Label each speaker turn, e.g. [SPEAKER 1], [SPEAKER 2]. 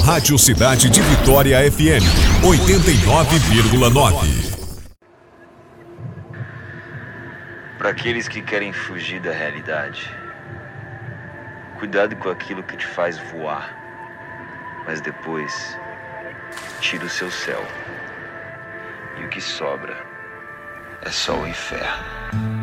[SPEAKER 1] Rádio Cidade de Vitória FM 89,9.
[SPEAKER 2] Para aqueles que querem fugir da realidade, cuidado com aquilo que te faz voar, mas depois tira o seu céu, e o que sobra é só o inferno.